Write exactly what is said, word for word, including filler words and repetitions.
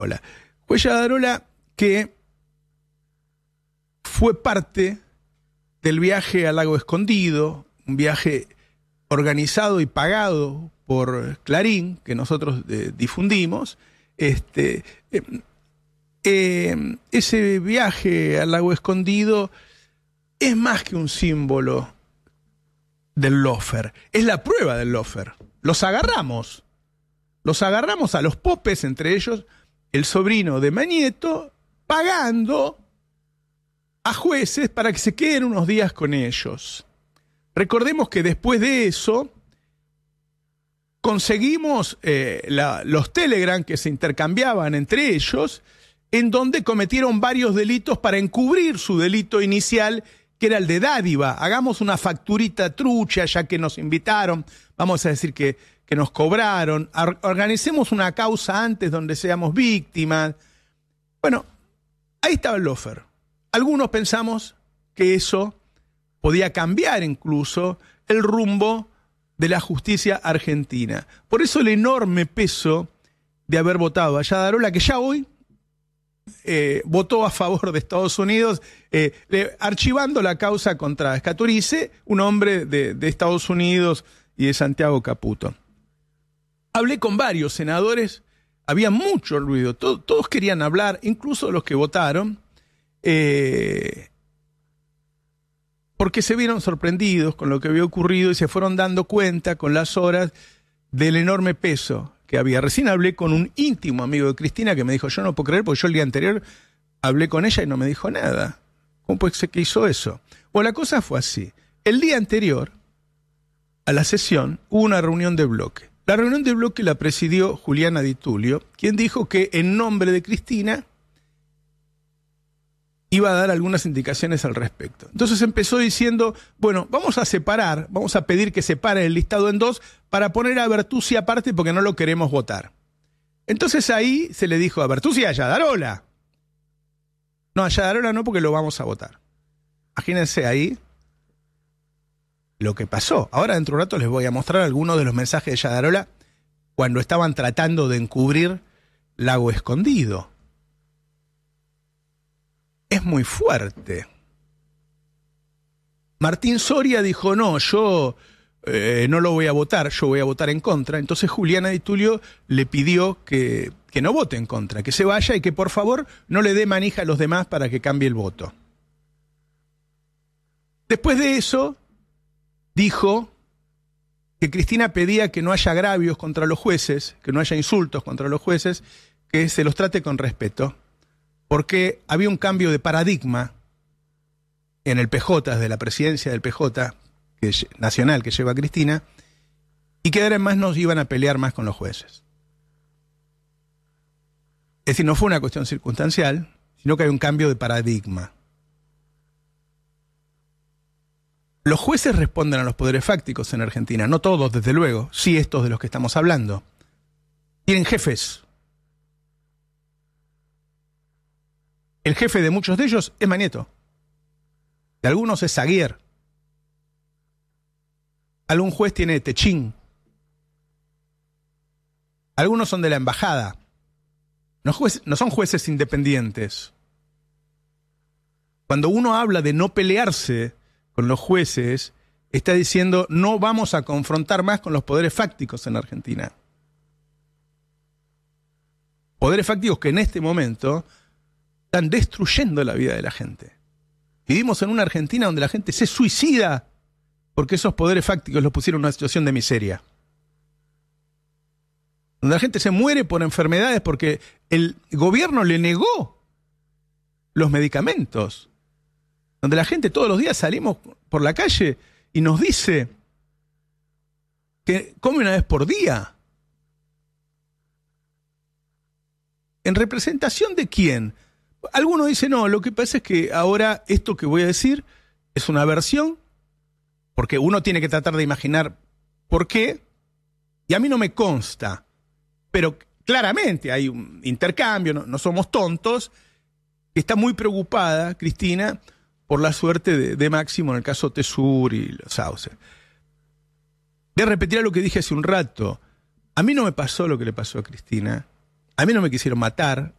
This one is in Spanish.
Hola. Huella de Arola, que fue parte del viaje al Lago Escondido, un viaje organizado y pagado por Clarín, que nosotros eh, difundimos. Este, eh, eh, ese viaje al Lago Escondido es más que un símbolo del lofer, es la prueba del lofer. Los agarramos, los agarramos a los popes, entre ellos el sobrino de Mañeto, pagando a jueces para que se queden unos días con ellos. Recordemos que después de eso conseguimos eh, la, los telegram que se intercambiaban entre ellos, en donde cometieron varios delitos para encubrir su delito inicial, que era el de dádiva. Hagamos una facturita trucha, ya que nos invitaron, vamos a decir que, que nos cobraron, Or- organicemos una causa antes donde seamos víctimas. Bueno, ahí estaba el lofer. Algunos pensamos que eso podía cambiar incluso el rumbo de la justicia argentina. Por eso el enorme peso de haber votado a Vallada Arola, que ya hoy eh, votó a favor de Estados Unidos, eh, eh, archivando la causa contra Scaturice, un hombre de, de Estados Unidos y de Santiago Caputo. Hablé con varios senadores, había mucho ruido, to- todos querían hablar, incluso los que votaron, eh, porque se vieron sorprendidos con lo que había ocurrido y se fueron dando cuenta con las horas del enorme peso que había. Recién hablé con un íntimo amigo de Cristina que me dijo, yo no puedo creer, porque yo el día anterior hablé con ella y no me dijo nada. ¿Cómo puede ser que hizo eso? Bueno, la cosa fue así. El día anterior a la sesión hubo una reunión de bloque. La reunión de bloque la presidió Juliana Di Tulio, quien dijo que en nombre de Cristina iba a dar algunas indicaciones al respecto. Entonces empezó diciendo, bueno, vamos a separar, vamos a pedir que separe el listado en dos para poner a Bertuzzi aparte porque no lo queremos votar. Entonces ahí se le dijo a Bertuzzi y a Vallada Arola. No, a Vallada Arola no, porque lo vamos a votar. Imagínense ahí lo que pasó. Ahora dentro de un rato les voy a mostrar algunos de los mensajes de Vallada Arola cuando estaban tratando de encubrir Lago Escondido. Es muy fuerte. Martín Soria dijo, no, yo eh, no lo voy a votar, yo voy a votar en contra. Entonces Juliana Di Tulio le pidió que, que no vote en contra, que se vaya y que por favor no le dé manija a los demás para que cambie el voto. Después de eso, dijo que Cristina pedía que no haya agravios contra los jueces, que no haya insultos contra los jueces, que se los trate con respeto, porque había un cambio de paradigma en el P J, desde la presidencia del P J que, nacional que lleva Cristina, y que además nos iban a pelear más con los jueces. Es decir, no fue una cuestión circunstancial, sino que hay un cambio de paradigma. Los jueces responden a los poderes fácticos en Argentina, no todos, desde luego, sí estos de los que estamos hablando. Tienen jefes. El jefe de muchos de ellos es Mañeto. De algunos es Saguier. Algún juez tiene Techín. Algunos son de la embajada. No, juez, no son jueces independientes. Cuando uno habla de no pelearse con los jueces, está diciendo no vamos a confrontar más con los poderes fácticos en Argentina. Poderes fácticos que en este momento están destruyendo la vida de la gente. Vivimos en una Argentina donde la gente se suicida porque esos poderes fácticos los pusieron en una situación de miseria. Donde la gente se muere por enfermedades porque el gobierno le negó los medicamentos. Donde la gente todos los días salimos por la calle y nos dice que come una vez por día. ¿En representación de quién? Algunos dicen, no, lo que pasa es que ahora esto que voy a decir es una versión, porque uno tiene que tratar de imaginar por qué, y a mí no me consta, pero claramente hay un intercambio, no, no somos tontos, está muy preocupada Cristina por la suerte de, de Máximo en el caso Tesur y los Sauces. Voy a repetir lo que dije hace un rato, a mí no me pasó lo que le pasó a Cristina, A mí no me quisieron matar,